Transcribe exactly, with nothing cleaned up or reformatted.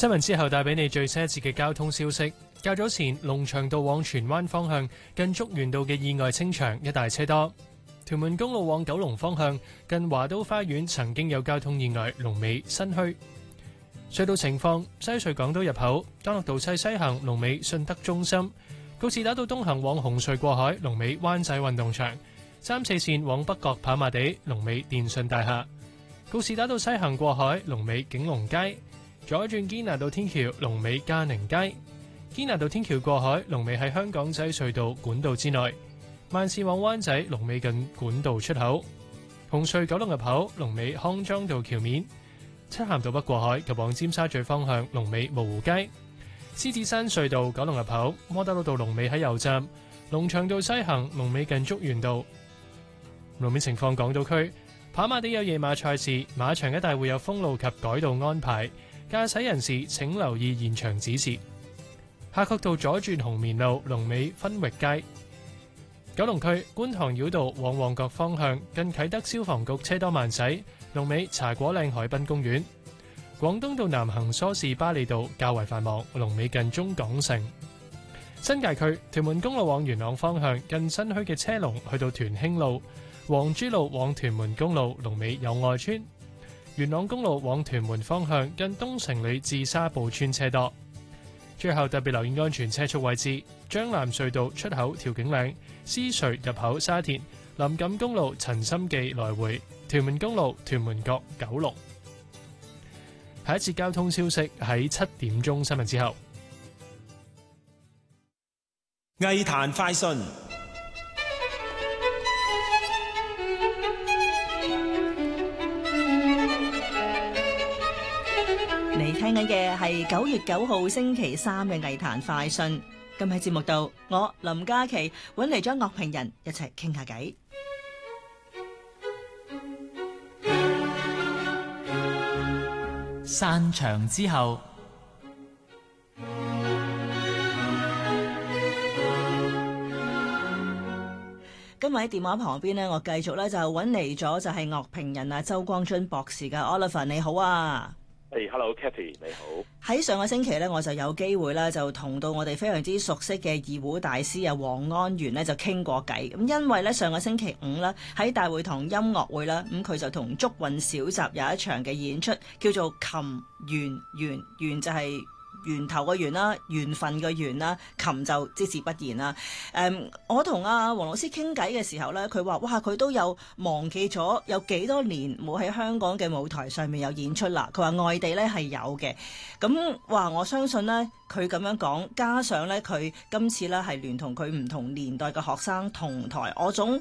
新聞之後帶俾你最新一節嘅交通消息。較早前龍翔道往荃灣方向近竹園道嘅意外清場，一大車多。屯門公路往九龍方向近華都花園曾經有交通意外，龍尾新墟。隧道情況：西隧港島入口干諾道西西行龍尾信德中心，告士打道東行往紅隧過海龍尾灣仔運動場，三四線往北角跑馬地龍尾電訊大廈，告士打道西行過海龍尾景隆街，左轉堅拿道天橋龍尾嘉寧街，堅拿道天橋過海龍尾喺香港仔隧道管道之內，慢線往灣仔龍尾近管道出口，紅隧九龍入口龍尾康莊道橋面，漆咸道北過海及往尖沙咀方向龍尾蕪湖街，獅子山隧道九龍入口窩打老道龍尾喺油站，龍翔道西行龍尾近竹園道。路面情況：港島區跑馬地有夜馬賽事，馬場一帶會有封路及改道安排，駕駛人士請留意現場指示。夏慤道左轉紅棉路龍尾分域街。九龍區觀塘繞道往旺角方向近啟德消防局車多慢駛，龍尾茶果嶺海濱公園。廣東道南行梳士巴利道較為繁忙，龍尾近中港城。新界區屯門公路往元朗方向近新墟嘅車龍去到屯興路，黃珠路往屯門公路龍尾友愛村。元朗公路往屯門方向近東城里至沙埔村車多。最後特別留意安全車速位置：將藍隧道出口調景嶺、獅隧入口沙田、林錦公路陳心記來回、屯門公路屯門角九龍。下一節交通消息喺七點鐘新聞之後。 藝壇快訊。 你聽緊嘅係九月九號星期三嘅藝壇快訊。今日喺節目度，我林嘉琪揾嚟咗樂評人一齊傾下偈。 散場之後， 今日喺電話旁邊呢，我繼續咧就揾嚟咗就係樂評人啊周光臻博士嘅 Oliver， 你好啊！ Hey, hello, Kathy， 你好。喺上個星期咧，我就有機會咧，就同到我哋非常之熟悉嘅二胡大師啊黃安源咧，就傾過偈。咁因為咧上個星期五咧喺大會堂音樂會啦，咁佢就同竹韻小集有一場嘅演出，叫做琴緣緣緣就係、是。源頭嘅緣啦，緣分嘅緣啦，琴就即是不言啦。誒、um，我同阿黃老師傾偈嘅時候咧，佢話：哇，佢都有忘記咗有幾多年冇喺香港嘅舞台上面有演出啦。佢話外地咧係有嘅。咁話我相信咧，佢咁樣講，加上咧佢今次咧係聯同佢唔同年代嘅學生同台，我總